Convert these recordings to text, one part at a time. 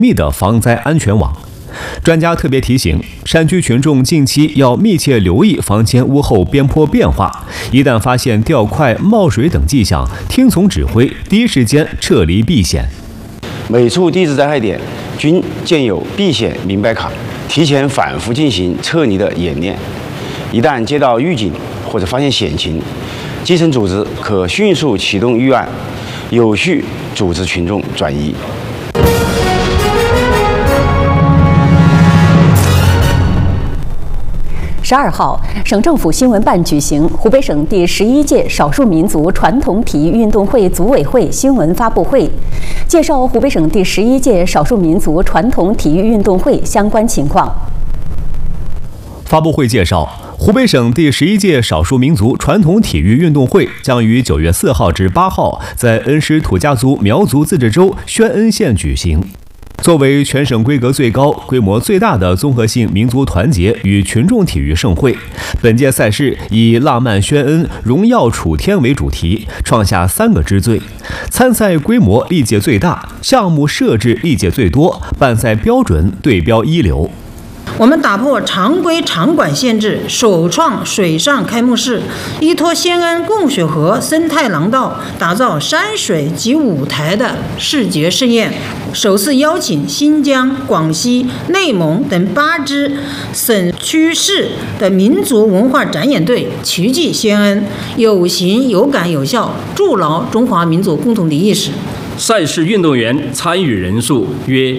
密的防灾安全网。专家特别提醒，山区群众近期要密切留意房间屋后边坡变化，一旦发现掉块、冒水等迹象，听从指挥，第一时间撤离避险。 每处地质灾害点均建有避险明白卡，提前反复进行撤离的演练。一旦接到预警或者发现险情，基层组织可迅速启动预案，有序组织群众转移。 12号，省政府新闻办举行湖北省第11届少数民族传统体育运动会组委会新闻发布会，介绍湖北省第11届少数民族传统体育运动会相关情况。 发布会介绍，湖北省第11届少数民族传统体育运动会将于9月4号至8号在恩施土家族苗族自治州宣恩县举行。作为全省规格最高、规模最大的综合性民族团结与群众体育盛会，本届赛事以浪漫宣恩、荣耀楚天为主题，创下3个之最。参赛规模历届最大，项目设置历届最多，办赛标准对标一流。 我们打破常规场馆限制，首创水上开幕式，依托宣恩供水河生态廊道，打造山水及舞台的视觉盛宴。首次邀请新疆、广西、内蒙等8支省区市的民族文化展演队齐聚宣恩，有形有感有效，筑牢中华民族共同体意识。 赛事运动员参与人数约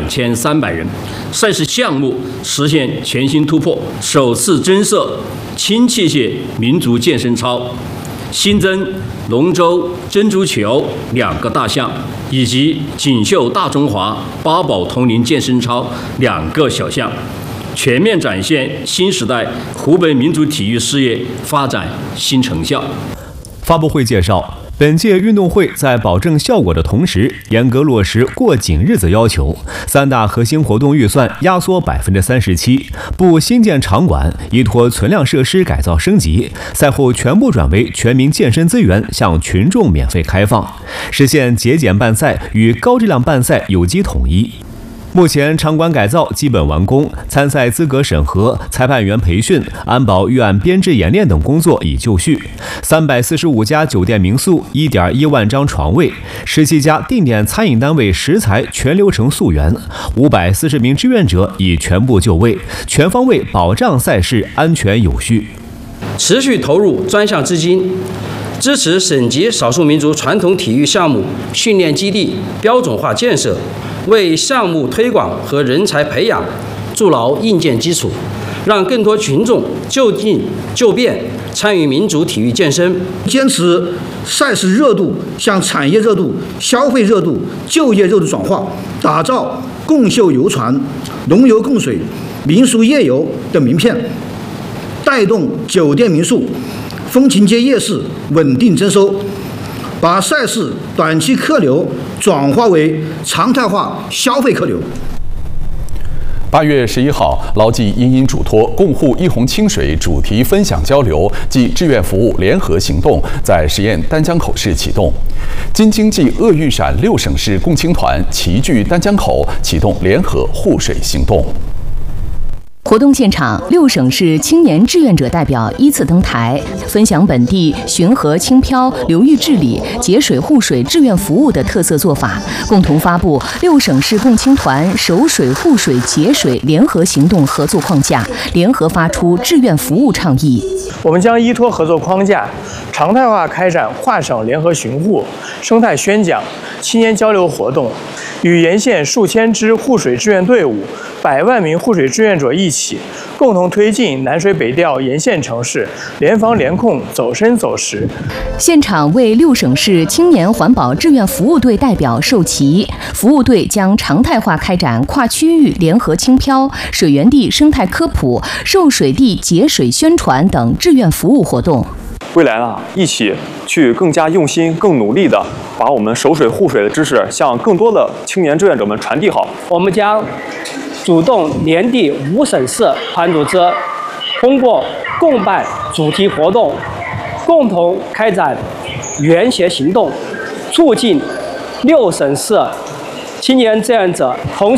2300人，赛事项目实现全新突破，首次增设轻器械民族健身操，新增龙舟、珍珠球2个大项，以及锦绣大中华、八宝童龄健身操2个小项，全面展现新时代湖北民族体育事业发展新成效。 发布会介绍，本届运动会在保证效果的同时，严格落实过紧日子要求，3大核心活动预算压缩37%，不新建场馆，依托存量设施改造升级，赛后全部转为全民健身资源向群众免费开放，实现节俭办赛与高质量办赛有机统一。目前场馆改造基本完工，参赛资格审核、裁判员培训、安保预案编制演练等工作已就绪。345家酒店民宿、1.1万张床位，17家定点餐饮单位食材全流程溯源，540名志愿者已全部就位，全方位保障赛事安全有序。 持续投入专项资金，支持省级少数民族传统体育项目训练基地标准化建设，为项目推广和人才培养筑牢硬件基础，让更多群众就近就便参与民族体育健身。 坚持赛事热度向产业热度、消费热度、就业热度转化，打造共绣游船、龙游共水、民俗夜游的名片，带动酒店民宿、风情街夜市稳定增收，把赛事短期客流转化为常态化消费客流。 8月11号，牢记因因嘱托，共护一泓清水主题分享交流暨志愿服务联合行动在十堰丹江口市启动。京津冀鄂豫陕6省市共青团齐聚丹江口，启动联合护水行动。 活动现场，6省市青年志愿者代表依次登台，分享本地巡河清漂、流域治理、节水护水志愿服务的特色做法，共同发布6省市共青团守水护水节水联合行动合作框架，联合发出志愿服务倡议。 我们将依托合作框架，常态化开展跨省联合巡护、生态宣讲、青年交流活动，与沿线数千支护水志愿队伍、100万名护水志愿者一起，共同推进南水北调沿线城市联防联控走深走实。 现场为6省市青年环保志愿服务队代表授旗，服务队将常态化开展跨区域联合清漂、水源地生态科普、受水地节水宣传等志愿服务活动。 未来呢，一起去更加用心、更努力的把我们守水护水的知识向更多的青年志愿者们传递好。 我们将主动联地5省市团组织，通过共办主题活动，共同开展联协行动，促进6省市青年志愿者同